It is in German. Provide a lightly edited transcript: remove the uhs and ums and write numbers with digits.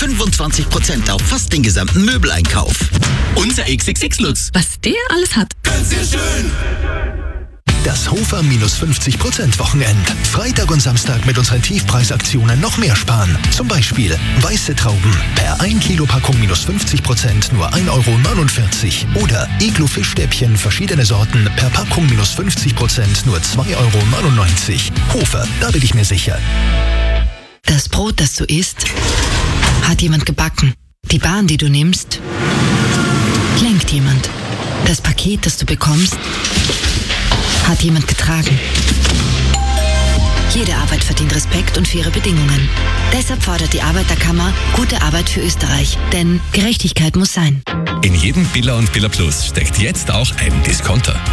25% auf fast den gesamten Möbeleinkauf. Unser XXX-Lutz. Was der alles hat. Ganz sehr schön. Das Hofer minus 50% Wochenend. Freitag und Samstag mit unseren Tiefpreisaktionen noch mehr sparen. Zum Beispiel weiße Trauben per 1 Kilo Packung minus 50% nur 1,49 Euro. Oder Iglo-Fischstäbchen verschiedene Sorten per Packung minus 50% nur 2,99 Euro. Hofer, da bin ich mir sicher. Das Brot, das du isst, hat jemand gebacken. Die Bahn, die du nimmst, lenkt jemand. Das Paket, das du bekommst, hat jemand getragen. Jede Arbeit verdient Respekt und faire Bedingungen. Deshalb fordert die Arbeiterkammer gute Arbeit für Österreich. Denn Gerechtigkeit muss sein. In jedem Billa und Billa Plus steckt jetzt auch ein Discounter.